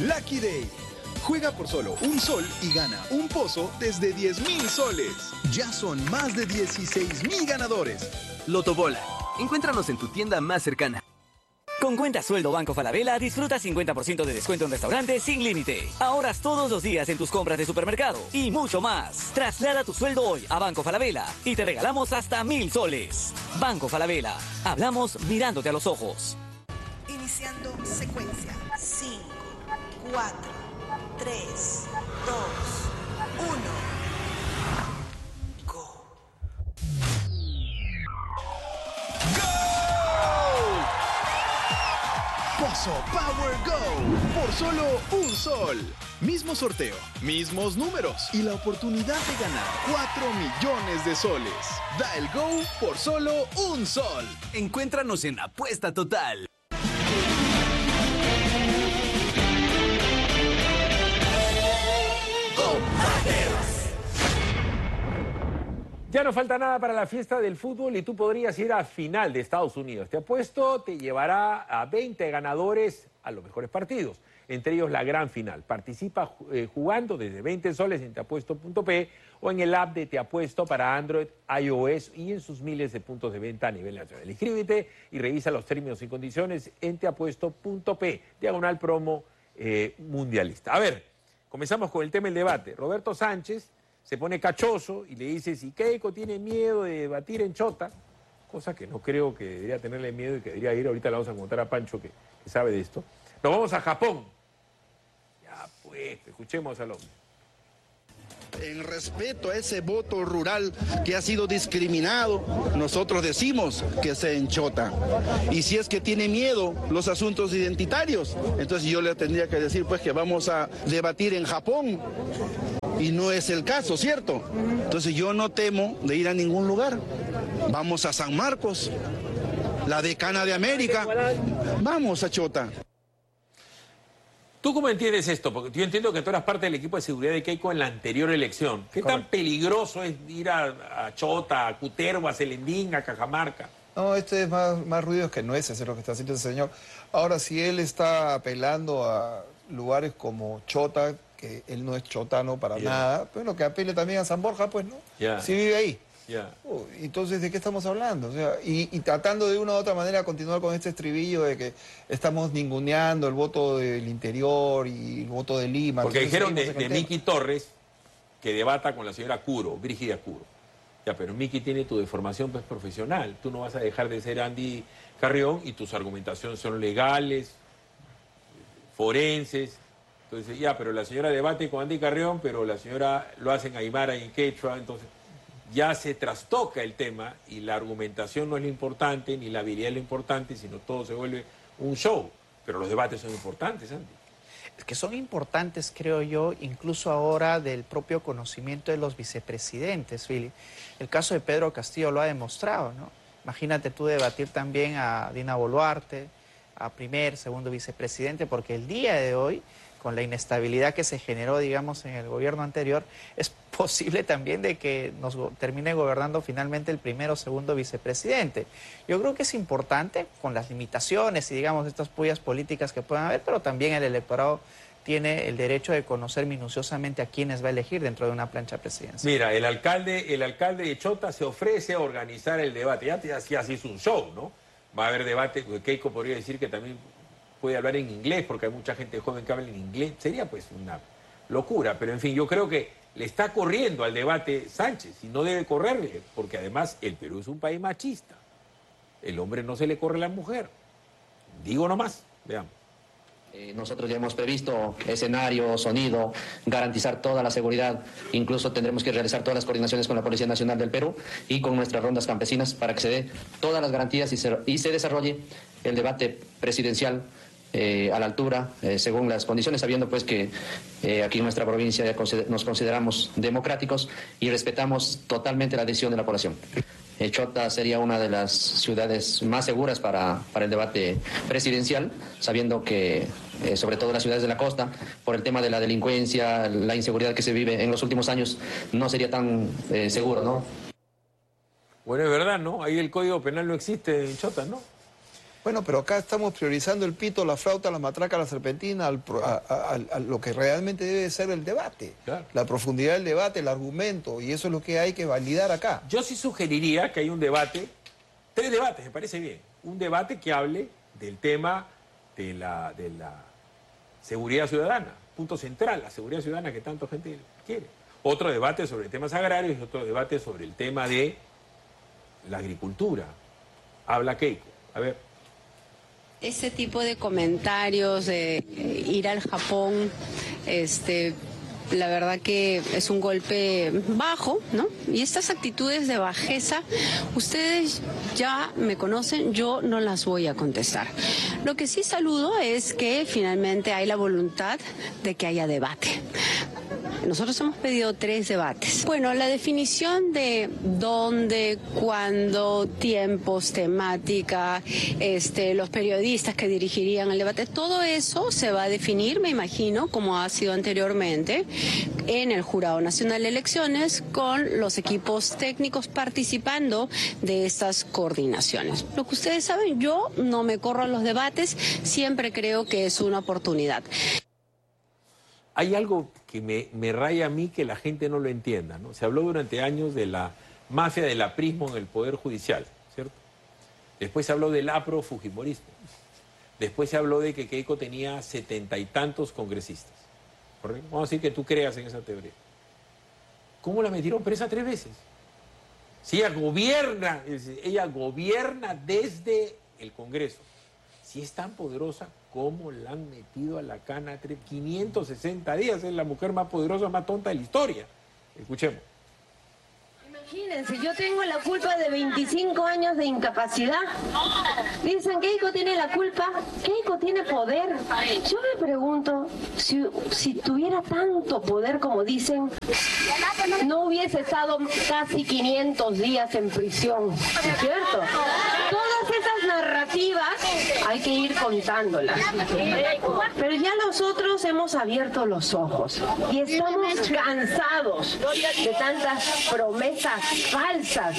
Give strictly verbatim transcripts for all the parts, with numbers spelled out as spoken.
Lucky Day. Juega por solo un sol y gana un pozo desde diez mil soles. Ya son más de dieciséis mil ganadores. Lotobola. Encuéntranos en tu tienda más cercana. Con cuenta sueldo Banco Falabella, disfruta cincuenta por ciento de descuento en restaurantes sin límite. Ahorras todos los días en tus compras de supermercado y mucho más. Traslada tu sueldo hoy a Banco Falabella y te regalamos hasta mil soles. Banco Falabella. Hablamos mirándote a los ojos. Iniciando secuencia. cinco, cuatro, tres, dos, uno. Pozo Power Go, por solo un sol. Mismo sorteo, mismos números y la oportunidad de ganar cuatro millones de soles. Da el Go por solo un sol. Encuéntranos en Apuesta Total. Ya no falta nada para la fiesta del fútbol y tú podrías ir a final de Estados Unidos. Te apuesto, te llevará a veinte ganadores a los mejores partidos, entre ellos la gran final. Participa eh, jugando desde veinte soles en teapuesto punto pe o en el app de Te Apuesto para Android, iOS y en sus miles de puntos de venta a nivel nacional. Inscríbete y revisa los términos y condiciones en teapuesto punto pe, diagonal promo eh, mundialista. A ver, comenzamos con el tema del debate. Roberto Sánchez se pone cachoso y le dice si Keiko tiene miedo de debatir en Chota, cosa que no creo que debería tenerle miedo y que debería ir. Ahorita le vamos a contar a Pancho que, que sabe de esto. Nos vamos a Japón. Ya pues, escuchemos al hombre. En respeto a ese voto rural que ha sido discriminado, nosotros decimos que sea en Chota. Y si es que tiene miedo los asuntos identitarios, entonces yo le tendría que decir pues que vamos a debatir en Japón. Y no es el caso, ¿cierto? Entonces yo no temo de ir a ningún lugar. Vamos a San Marcos, la decana de América. Vamos a Chota. ¿Tú cómo entiendes esto? Porque yo entiendo que tú eras parte del equipo de seguridad de Keiko en la anterior elección. ¿Qué tan peligroso es ir a, a Chota, a Cutervo, a Selendín, a Cajamarca? No, este es más, más ruidos que nueces, es lo que está haciendo ese señor. Ahora, si él está apelando a lugares como Chota, que él no es chotano para yeah. nada, bueno, que apele también a San Borja, pues, ¿no? Yeah. Si vive ahí. Yeah. Uh, entonces, ¿de qué estamos hablando? O sea, y, y tratando de una u otra manera continuar con este estribillo de que estamos ninguneando el voto del interior y el voto de Lima. Porque dijeron de, de Miki Torres que debata con la señora Curo, Brígida Curo. Ya, pero Miki tiene tu deformación pues, profesional. Tú no vas a dejar de ser Andy Carrión y tus argumentaciones son legales, forenses. Entonces, ya, pero la señora debate con Andy Carrión, pero la señora lo hace en Aymara y en Quechua, entonces ya se trastoca el tema y la argumentación no es lo importante, ni la habilidad es lo importante, sino todo se vuelve un show. Pero los debates son importantes, Andy. Es que son importantes, creo yo, incluso ahora del propio conocimiento de los vicepresidentes, Philly. El caso de Pedro Castillo lo ha demostrado, ¿no? Imagínate tú debatir también a Dina Boluarte, a primer, segundo vicepresidente, porque el día de hoy, con la inestabilidad que se generó, digamos, en el gobierno anterior, es posible también de que nos go- termine gobernando finalmente el primero o segundo vicepresidente. Yo creo que es importante, con las limitaciones y, digamos, estas pullas políticas que puedan haber, pero también el electorado tiene el derecho de conocer minuciosamente a quiénes va a elegir dentro de una plancha presidencial. Mira, el alcalde, el alcalde de Chota se ofrece a organizar el debate. Ya, ya, ya se hizo un show, ¿no? Va a haber debate, Keiko podría decir que también puede hablar en inglés, porque hay mucha gente joven que habla en inglés. Sería pues una locura, pero en fin, yo creo que le está corriendo al debate Sánchez y no debe correrle, porque además el Perú es un país machista. El hombre no se le corre a la mujer. Digo nomás, veamos. Eh, nosotros ya hemos previsto escenario, sonido, garantizar toda la seguridad. Incluso tendremos que realizar todas las coordinaciones con la Policía Nacional del Perú y con nuestras rondas campesinas para que se dé todas las garantías y se, y se desarrolle el debate presidencial eh, a la altura, eh, según las condiciones, sabiendo pues que eh, aquí en nuestra provincia ya consider- nos consideramos democráticos y respetamos totalmente la decisión de la población. Eh, Chota sería una de las ciudades más seguras para, para el debate presidencial, sabiendo que, eh, sobre todo en las ciudades de la costa, por el tema de la delincuencia, la inseguridad que se vive en los últimos años, no sería tan eh, seguro, ¿no? Bueno, es verdad, ¿no? Ahí el Código Penal no existe en Chota, ¿no? Bueno, pero acá estamos priorizando el pito, la flauta, la matraca, la serpentina, al, a, a, a, a lo que realmente debe ser el debate. Claro. La profundidad del debate, el argumento, y eso es lo que hay que validar acá. Yo sí sugeriría que hay un debate, tres debates, me parece bien. Un debate que hable del tema de la, de la seguridad ciudadana, punto central, la seguridad ciudadana que tanto gente quiere. Otro debate sobre temas agrarios y otro debate sobre el tema de la agricultura. Habla Keiko. A ver. Ese tipo de comentarios de ir al Japón, este, la verdad que es un golpe bajo, ¿no? Y estas actitudes de bajeza, ustedes ya me conocen, yo no las voy a contestar. Lo que sí saludo es que finalmente hay la voluntad de que haya debate. Nosotros hemos pedido tres debates. Bueno, la definición de dónde, cuándo, tiempos, temática, este, los periodistas que dirigirían el debate, todo eso se va a definir, me imagino, como ha sido anteriormente, en el Jurado Nacional de Elecciones, con los equipos técnicos participando de estas coordinaciones. Lo que ustedes saben, yo no me corro a los debates, siempre creo que es una oportunidad. Hay algo que me, me raya a mí que la gente no lo entienda, ¿no? Se habló durante años de la mafia del aprismo en el Poder Judicial, ¿cierto? Después se habló del apro-fujimorismo. Después se habló de que Keiko tenía setenta y tantos congresistas. ¿Correcto? Vamos a decir que tú creas en esa teoría. ¿Cómo la metieron presa tres veces? Si ella gobierna, ella gobierna desde el Congreso. Si es tan poderosa, ¿cómo la han metido a la cana? quinientos sesenta días, es la mujer más poderosa, más tonta de la historia. Escuchemos. Imagínense, yo tengo la culpa de veinticinco años de incapacidad. Dicen que Keiko tiene la culpa, Keiko tiene poder. Yo me pregunto, si, si tuviera tanto poder como dicen, no hubiese estado casi quinientos días en prisión, ¿cierto? Todas esas narrativas hay que ir contándolas. Pero ya nosotros hemos abierto los ojos y estamos cansados de tantas promesas falsas.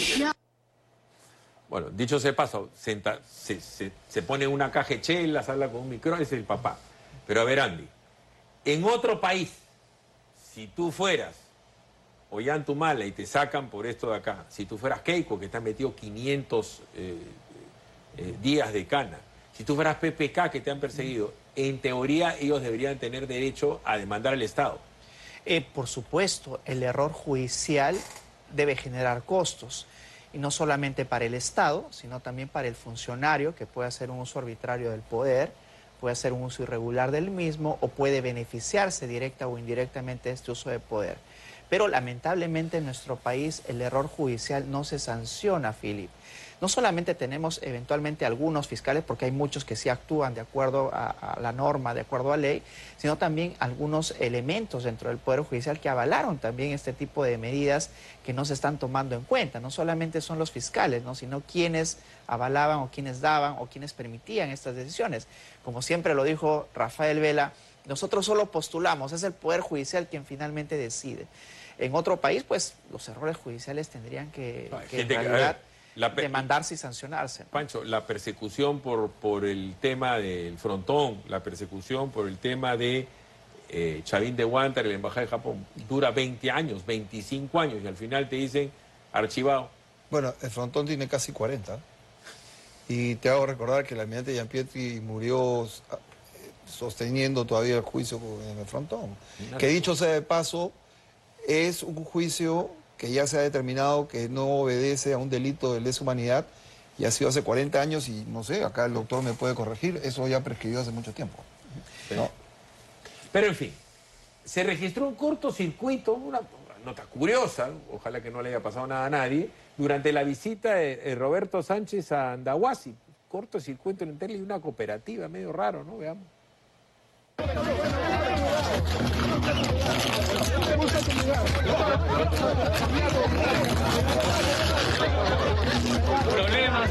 Bueno, dicho sea paso, se, se, se, se pone una caja de chelas, habla con un micrófono, es el papá. Pero a ver, Andy, en otro país, si tú fueras Ollantumala y te sacan por esto de acá, si tú fueras Keiko, que te han metido quinientos eh, eh, días de cana, si tú fueras P P K, que te han perseguido, en teoría ellos deberían tener derecho a demandar al Estado. Eh, por supuesto, el error judicial debe generar costos, y no solamente para el Estado, sino también para el funcionario, que puede hacer un uso arbitrario del poder, puede hacer un uso irregular del mismo, o puede beneficiarse directa o indirectamente de este uso de poder. Pero lamentablemente en nuestro país el error judicial no se sanciona, Philip. No solamente tenemos eventualmente algunos fiscales, porque hay muchos que sí actúan de acuerdo a, a la norma, de acuerdo a ley, sino también algunos elementos dentro del Poder Judicial que avalaron también este tipo de medidas que no se están tomando en cuenta. No solamente son los fiscales, ¿no?, sino quienes avalaban o quienes daban o quienes permitían estas decisiones. Como siempre lo dijo Rafael Vela, nosotros solo postulamos, es el Poder Judicial quien finalmente decide. En otro país, pues, los errores judiciales tendrían que, que en realidad la demandarse y sancionarse, ¿no? Pancho, la persecución por, por el tema del frontón, la persecución por el tema de eh, Chavín de Huántar, la Embajada de Japón, dura veinte años, veinticinco años, y al final te dicen archivado. Bueno, el frontón tiene casi cuarenta. Y te hago recordar que el almirante Giampietri murió sosteniendo todavía el juicio en el frontón. Que dicho sea de paso, es un juicio que ya se ha determinado que no obedece a un delito de lesa humanidad y ha sido hace cuarenta años y no sé, acá el doctor me puede corregir, eso ya prescribió hace mucho tiempo. Sí. ¿No? Pero en fin, se registró un cortocircuito, una nota curiosa, ojalá que no le haya pasado nada a nadie, durante la visita de Roberto Sánchez a Andahuasi. Cortocircuito en el y una cooperativa, medio raro, ¿no? Veamos. Problemas.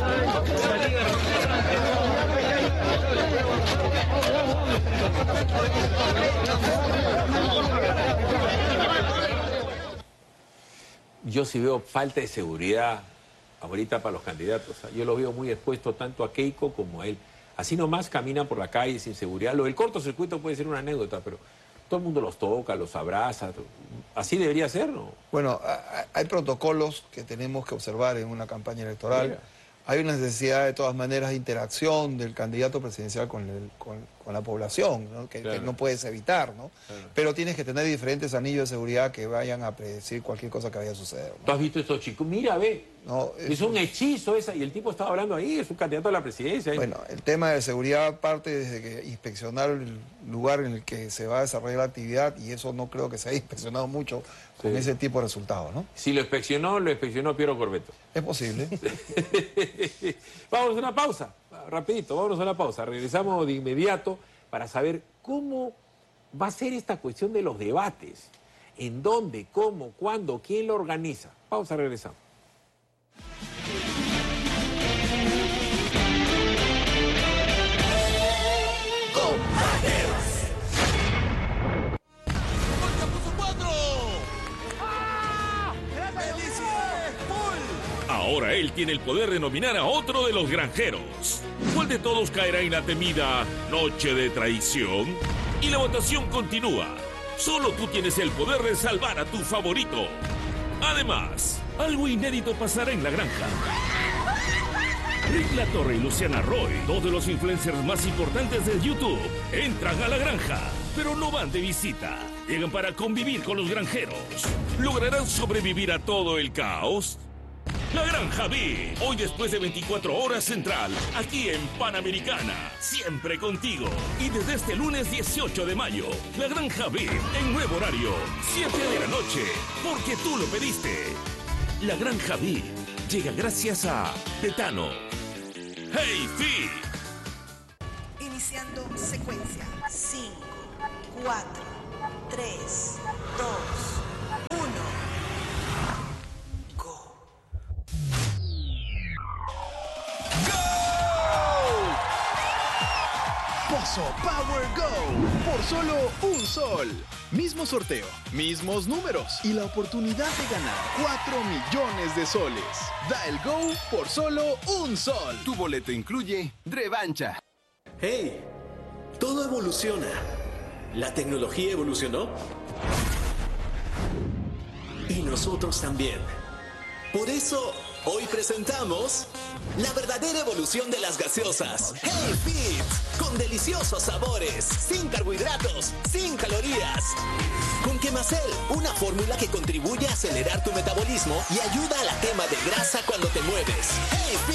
Yo sí veo falta de seguridad ahorita para los candidatos. Yo los veo muy expuestos tanto a Keiko como a él. Así nomás caminan por la calle sin seguridad. Lo del cortocircuito puede ser una anécdota, pero todo el mundo los toca, los abraza. ¿Así debería ser, no? Bueno, hay protocolos que tenemos que observar en una campaña electoral. Mira. Hay una necesidad, de todas maneras, de interacción del candidato presidencial con, el, con, con la población, ¿no? Que, claro. que no puedes evitar, ¿no? Claro. Pero tienes que tener diferentes anillos de seguridad que vayan a predecir cualquier cosa que vaya a suceder, ¿no? ¿Tú has visto estos chicos? Mira, ve. No, es, es un hechizo esa, y el tipo estaba hablando ahí, es un candidato a la presidencia. Bueno, el tema de seguridad parte desde que inspeccionar el lugar en el que se va a desarrollar la actividad, y eso no creo que se haya inspeccionado mucho con sí. ese tipo de resultados, ¿no? Si lo inspeccionó, lo inspeccionó Piero Corbeto. Es posible. Vamos a una pausa, rapidito, vámonos a una pausa. Regresamos de inmediato para saber cómo va a ser esta cuestión de los debates. ¿En dónde, cómo, cuándo, quién lo organiza? Pausa, regresamos. Ahora él tiene el poder de nominar a otro de los granjeros. ¿Cuál de todos caerá en la temida noche de traición? Y la votación continúa. Solo tú tienes el poder de salvar a tu favorito. Además, algo inédito pasará en la granja. Rick La Torre y Luciana Roy, dos de los influencers más importantes de YouTube, entran a la granja, pero no van de visita. Llegan para convivir con los granjeros. ¿Lograrán sobrevivir a todo el caos? La Granja V, hoy después de veinticuatro horas central, aquí en Panamericana, siempre contigo. Y desde este lunes dieciocho de mayo, La Granja V, en nuevo horario, siete de la noche, porque tú lo pediste. La Granja V llega gracias a Tetano. ¡Hey, Fit! Iniciando secuencia. cinco, cuatro, tres, dos, uno. Pozo Power Go, por solo un sol. Mismo sorteo, mismos números y la oportunidad de ganar cuatro millones de soles. Da el Go por solo un sol. Tu boleto incluye revancha. ¡Hey! Todo evoluciona. ¿La tecnología evolucionó? Y nosotros también. Por eso, hoy presentamos la verdadera evolución de las gaseosas. Hey Fit, con deliciosos sabores, sin carbohidratos, sin calorías. Con Quemacel, una fórmula que contribuye a acelerar tu metabolismo y ayuda a la quema de grasa cuando te mueves. Hey Fit.